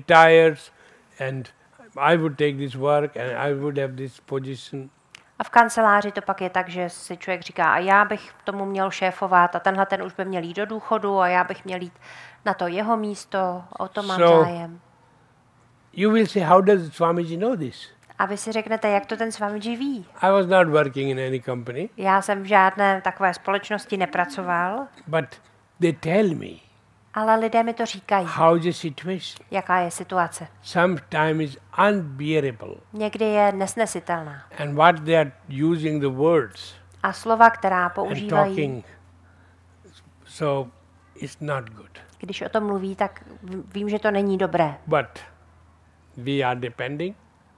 retires and I would take this work and I would have this position. A v kanceláři to pak je tak, že si člověk říká, a já bych tomu měl šéfovat a tenhle ten už by měl jít do důchodu a já bych měl jít na to jeho místo, o to mám zájem. You will say, how does Swamiji know this? A vy si řeknete, jak to ten Swamiji ví? I was not working in any company. Já jsem v žádné takové společnosti nepracoval. But they tell me. Ale lidé mi to říkají. How is the situation? Jaká je situace? Sometimes is unbearable. Někdy je nesnesitelná. And what they are using the words. A slova, která používají. Talking, so it's not good. Když o tom mluví, tak vím, že to není dobré. But we are depending.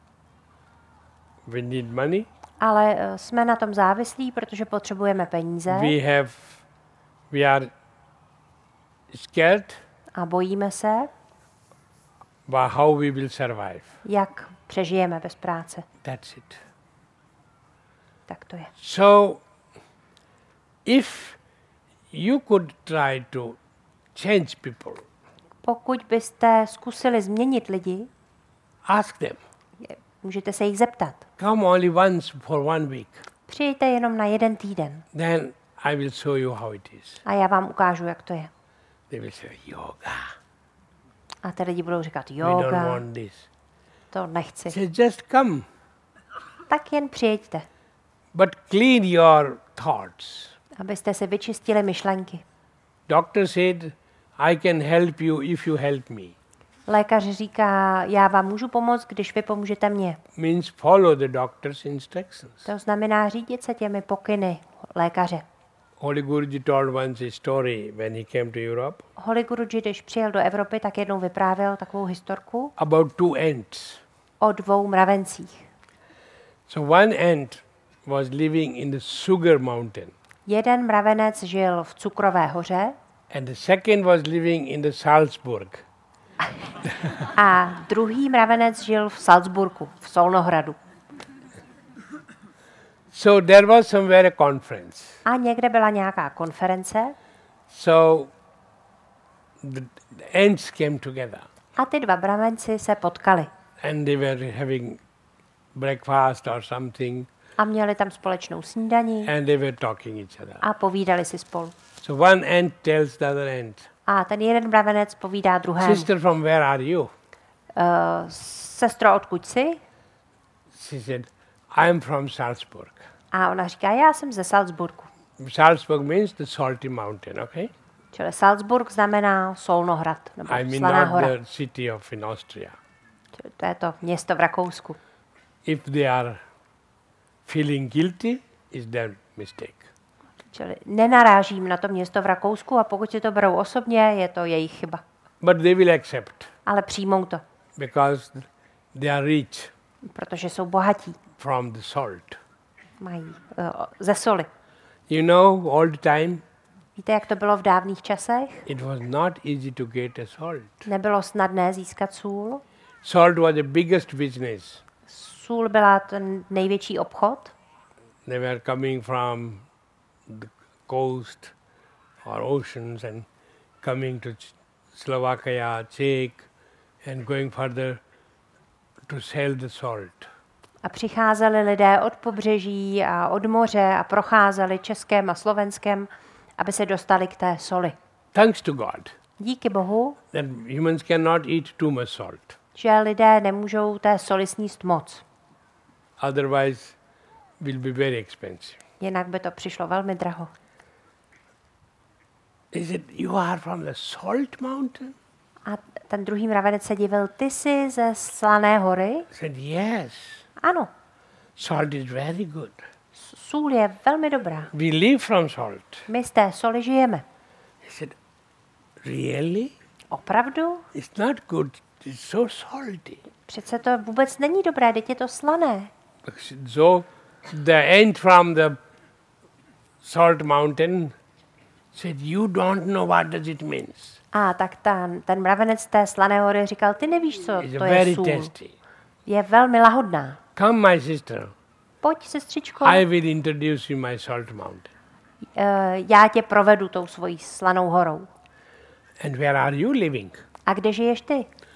We need money. Ale jsme na tom závislí, protože potřebujeme peníze. We are scared. A bojíme se. How we will survive. Jak přežijeme bez práce. That's it. Tak to je. So, if you could try to change people. Pokud byste zkusili změnit lidi. Ask them. Můžete se jich zeptat. Come only once for 1 week. Přijďte jenom na 1 týden. Then I will show you how it is. A já vám ukážu, jak to je. They will say yoga. A ty lidi budou říkat yoga. We don't want this. To nechci. Say just come. Tak jen přijďte. But clean your thoughts. Abyste si vyčistili myšlenky. Doctor said, I can help you if you help me. Lékař říká, já vám můžu pomoct, když vy pomůžete mně. Means follow the doctor's instructions. To znamená řídit se těmi pokyny lékaře. Holy Guruji told once a story when he came to Europe. Holy Guruji, když přijel do Evropy, tak jednou vyprávěl takovou historku. About 2 ants. O 2 mravencích. So one ant was living in the sugar mountain. Jeden mravenec žil v cukrové hoře. And the second was living in the Salzburg. A druhý mravenec žil v Salzburgu, v Solnohradu. So there was somewhere a conference. A někde byla nějaká konference. So the ants came together. A ty 2 mravenci se potkali. And they were having breakfast or something. A měli tam společnou snídani. And they were talking each other. A povídali si spolu. So one ant tells the other ant. A ten jeden mravenec povídá druhému. Sister, from where are you? Sestro, odkud jsi? She said, I am from Salzburg. A ona říká, já jsem ze Salzburgu. Salzburg means the salty mountain, okay? Čili Salzburg znamená Solnohrad, nebo slaná hora. I mean not the city in Austria. Čili to je to město v Rakousku. If they are feeling guilty, is their mistake. Čili nenarážím na to město v Rakousku a pokud si to berou osobně, je to jejich chyba. But they will accept. Ale přijmou to. Because they are rich. Protože jsou bohatí. From the salt. Mají ze soli. You know, all the time. Víte, jak to bylo v dávných časech? It was not easy to get a salt. Nebylo snadné získat sůl. Salt was the biggest business. Sůl byla ten největší obchod. They were coming from the coast or oceans and coming to Slovakia, Czech and going further to sell the salt. A přicházeli lidé od pobřeží a od moře a procházeli Českém a Slovenskem, aby se dostali k té soli. Thanks to God. Díky Bohu, That humans cannot eat too much salt. Že lidé nemůžou té soli sníst moc. Otherwise will be very expensive. Jinak by to přišlo velmi draho. He said, you are from the salt mountain? A ten druhý mravenec se divil, ty jsi ze slané hory? He said, yes. Ano. Salt is very good. Sůl je velmi dobrá. We live from salt. My z té soli žijeme. He said, really? Opravdu? It's not good. It's so salty. Přece to vůbec není dobré, teď je to slané. So the ant from the salt mountain said, you don't know what does it means. A tak ten mravenec té slané hory říkal, ty nevíš, co It's to very je sůl. tasty. Je velmi lahodná. Come, my sister. Pojď, sestřičko. I will introduce you my salt mountain. Já tě provedu tou svojí slanou horou. And where are you living? A kde žiješ ty?